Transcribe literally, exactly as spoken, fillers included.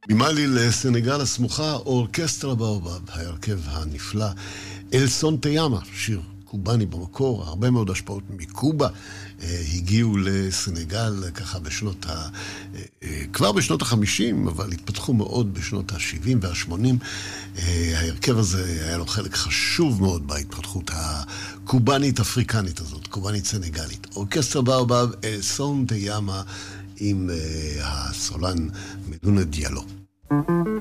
ממאלי לסנגל הסמוכה, אורקסטרה באובב, ההרכב הנפלא, אל סון תיאמה, שיר קובני במקור, הרבה מאוד השפעות מקובה, הגיעו לסנגל ככה בשנות ה... כבר בשנות החמישים, אבל התפתחו מאוד בשנות השבעים והשמונים. ההרכב הזה היה לו חלק חשוב מאוד בהתפתחות הקובנית-אפריקנית הזאת, קובנית-סנגלית. אורקסטרה באובב, אל סון תיאמה, עם הסולן מלונה דיאלו.